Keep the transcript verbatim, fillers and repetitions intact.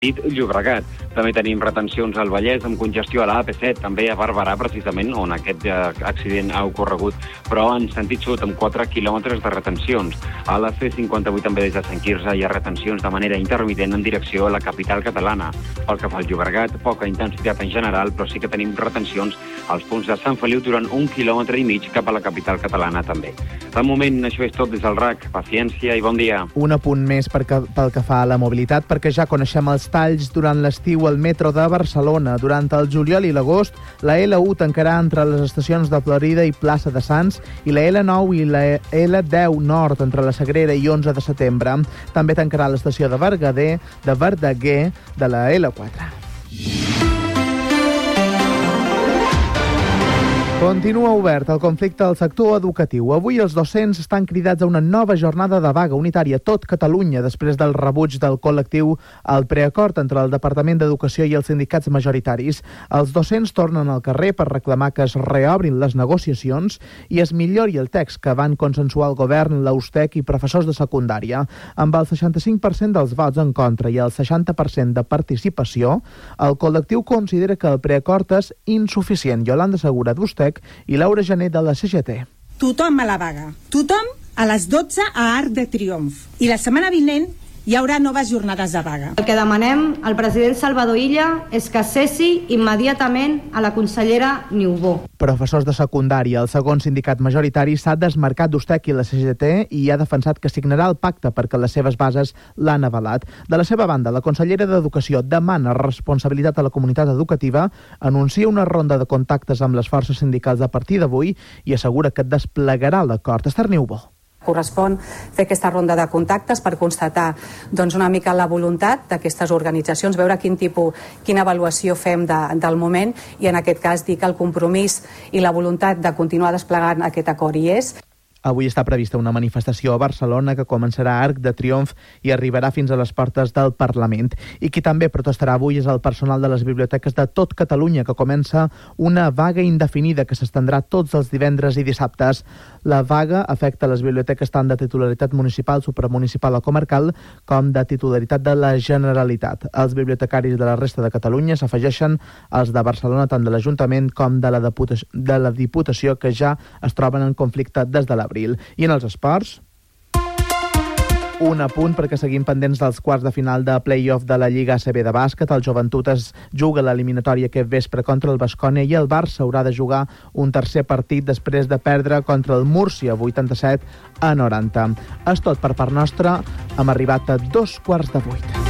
Llobregat. També tenim retencions al Vallès amb congestió a la A P set, també a Barberà, precisament, on aquest accident ha ocorregut, però en sentit sud, amb quatre quilòmetres de retencions. A la C cinquanta-vuit, també des de Sant Quirze, hi ha retencions de manera intermitent en direcció a la capital catalana. Pel que fa al Llobregat, poca intensitat en general, però sí que tenim retencions als punts de Sant Feliu durant un quilòmetre i mig cap a la capital catalana, també. De moment, això és tot des del R A C. Paciència i bon dia. Un apunt més pel que, pel que fa a la mobilitat, perquè ja coneixem els talls durant l'estiu al metro de Barcelona. Durant el juliol i l'agost, la L u tancarà entre les estacions de Florida i Plaça de Sants i la L nou i la L deu Nord entre la Sagrera i onze de setembre. També tancarà l'estació de Verdaguer, de Verdaguer de la L quatre. Continua obert el conflicte al sector educatiu. Avui els docents estan cridats a una nova jornada de vaga unitària a tot Catalunya després del rebuig del col·lectiu al preacord entre el Departament d'Educació i els sindicats majoritaris. Els docents tornen al carrer per reclamar que es reobrin les negociacions i es millori el text que van consensuar el govern, l'U S T E C i professors de secundària. Amb el seixanta-cinc per cent dels vots en contra i el seixanta per cent de participació, el col·lectiu considera que el preacord és insuficient. Yolanda Segura, d'U S T E C, i Laura Gené de la C G T. Tothom a la vaga. Tothom a les dotze a Arc de Triomf. I la setmana vinent hi haurà noves jornades de vaga. El que demanem al president Salvador Illa és que cessi immediatament a la consellera Niubó. Professors de secundària, el segon sindicat majoritari, s'ha desmarcat d'U S T E C i la C G T i ha defensat que signarà el pacte perquè les seves bases l'han avalat. De la seva banda, la consellera d'Educació demana responsabilitat a la comunitat educativa, anuncia una ronda de contactes amb les forces sindicals a partir d'avui i assegura que desplegarà l'acord. Esther Niubó. Correspon fer aquesta ronda de contactes per constatar doncs, una mica la voluntat d'aquestes organitzacions, veure quin tipus, quina avaluació fem de, del moment i en aquest cas dir que el compromís i la voluntat de continuar desplegant aquest acord hi és. Avui està prevista una manifestació a Barcelona que començarà a Arc de Triomf i arribarà fins a les portes del Parlament. I qui també protestarà avui és el personal de les biblioteques de tot Catalunya, que comença una vaga indefinida que s'estendrà tots els divendres i dissabtes. La vaga afecta les biblioteques tant de titularitat municipal, supramunicipal o comarcal, com de titularitat de la Generalitat. Els bibliotecaris de la resta de Catalunya s'afegeixen als de Barcelona, tant de l'Ajuntament com de la, Diputació, de la Diputació, que ja es troben en conflicte des de la I en els esports, un apunt perquè seguim pendents dels quarts de final de play-off de la Lliga A C B de bàsquet. El Joventut es juga l'eliminatòria aquest vespre contra el Baskonia i el Barça haurà de jugar un tercer partit després de perdre contra el Múrcia vuitanta-set a noranta. És tot per part nostra. Hem arribat a dos quarts de vuit.